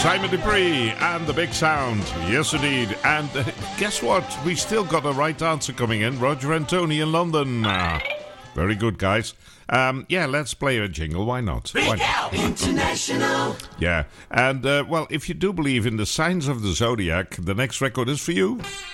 Simon Dupree and the Big Sound. Yes, indeed. And guess what? We still got a right answer coming in. Roger and Tony in London. Very good, guys. Yeah, let's play a jingle. Why not? Why not? International. Yeah. And, well, if you do believe in the signs of the zodiac, the next record is for you.